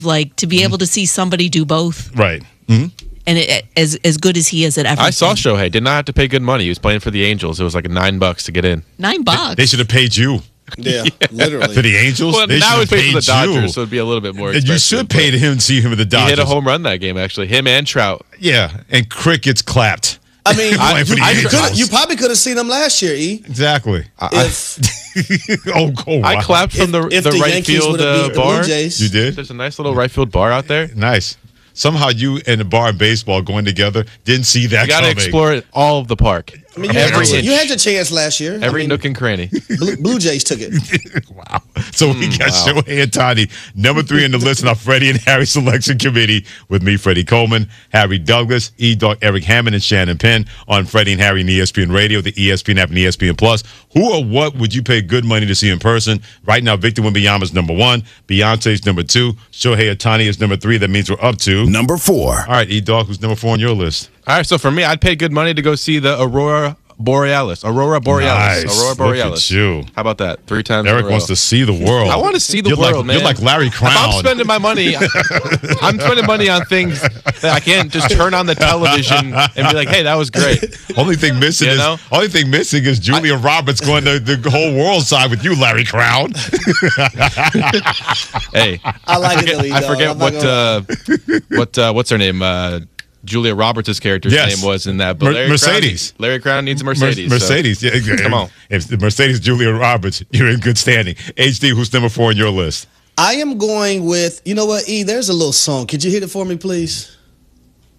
like to be able to see somebody do both. Right. And as good as he is at everything. I saw Shohei. Did not have to pay good money. He was playing for the Angels. It was like $9 to get in. $9. They should have paid you. Yeah, literally. For the Angels? Well, they now he's should have playing for the paid Dodgers, you. so it'd be a little bit more And expensive. you should pay to him to see him at the He Dodgers. hit a home run that game, actually. Him and Trout. Yeah, and Crick gets clapped. I mean, Angels. you probably could have seen him last year, E. Exactly. If Wow. I clapped from the if the right Yankees field would have beat the bar. Blue Jays. You did? There's a nice little right field bar out there. Nice. Somehow you and the bar and baseball going together didn't see that You got to coming. explore all of the park. I mean, you had your chance last year. Every nook and cranny. Blue Jays took it. Wow. So we got Shohei Ohtani, number 3 in the list in our Freddie and Harry selection committee with me, Freddie Coleman, Harry Douglas, E-Dog, Eric Hammond, and Shannon Penn on Freddie and Harry and ESPN Radio, the ESPN app, and ESPN Plus. Who or what would you pay good money to see in person? Right now, Victor Wembanyama's number 1, Beyonce's number 2, Shohei Ohtani is number 3. That means we're up to number 4. All right, E-Dog, who's number 4 on your list? All right, so for me, I'd pay good money to go see the Aurora Borealis. Nice. Aurora Look Borealis. at you. How about that? 3 times in a Eric row. wants to see the world. I want to see the You're world, man. You're like Larry Crown. If I'm spending my money, I'm spending money on things that I can't just turn on the television and be like, hey, that was great. Only thing missing is Julia Roberts going to the whole world side with you, Larry Crown. Hey, I like it, though, I forget what's her name? Julia Roberts' character's name was in that. But Mercedes. Larry Crown needs a Mercedes. Mercedes. So. Yeah, Come on. If the Mercedes Julia Roberts, you're in good standing. HD, who's number 4 on your list? I am going with, you know what, E, there's a little song. Could you hit it for me, please?